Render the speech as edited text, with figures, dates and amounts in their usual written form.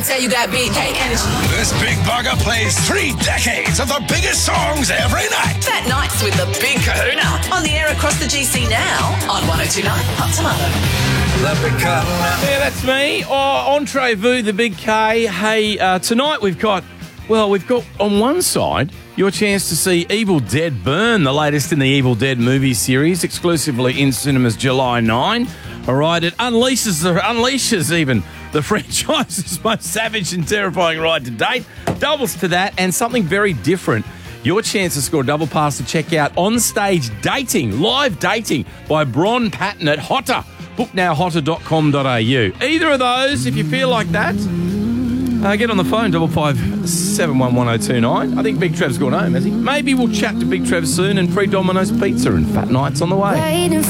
can tell you got big K energy. This big bugger plays 3 decades of the biggest songs every night. Fat Nights with the Big Kahuna. On the air across the GC now on 102.9 Hot Tomato. The Big Kahuna. Yeah, that's me. Entree-vous, the Big K. Hey, tonight we've got on one side your chance to see Evil Dead Burn, the latest in the Evil Dead movie series, exclusively in cinemas July 9. All right, it unleashes even the franchise's most savage and terrifying ride to date. Doubles to that and something very different. Your chance to score a double pass to check out On-Stage Dating, live dating by Bron Patton at Hotter. Book now, hotter.com.au. Either of those, if you feel like that, get on the phone, 5571109. I think Big Trev's gone home, has he? Maybe we'll chat to Big Trev soon, and free Domino's Pizza and Fat Nights on the way.